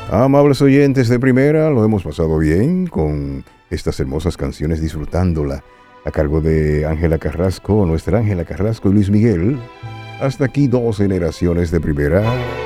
Amables oyentes de primera, lo hemos pasado bien con estas hermosas canciones, disfrutándola a cargo de Ángela Carrasco, nuestra Ángela Carrasco y Luis Miguel. Hasta aquí 2 generaciones de primera.